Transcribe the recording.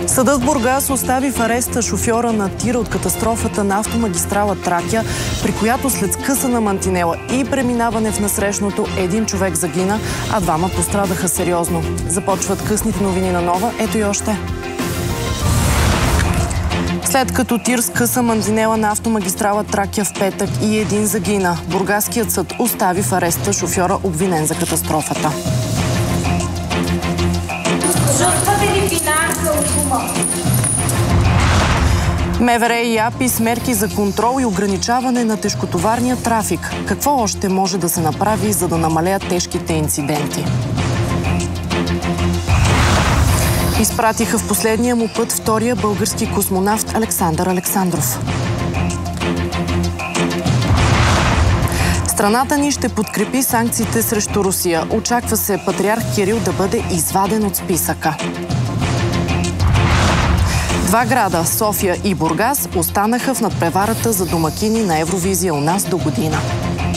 Съдът в Бургас остави в ареста шофьора на тир от катастрофата на автомагистрала Тракия, при която след скъсана мантинела и преминаване в насрещното един човек загина, а двама пострадаха сериозно. Започват късните новини на Нова. Ето и още. След като тир скъса мантинела на автомагистрала Тракия в петък и един загина, бургаският съд остави в ареста шофьора, обвинен за катастрофата. МВР и АПИ с мерки за контрол и ограничаване на тежкотоварния трафик. Какво още може да се направи, за да намалеят тежките инциденти? Изпратиха в последния му път втория български космонавт Александър Александров. Страната ни ще подкрепи санкциите срещу Русия. Очаква се патриарх Кирил да бъде изваден от списъка. Два града, София и Бургас, останаха в надпреварата за домакини на Евровизия у нас до година.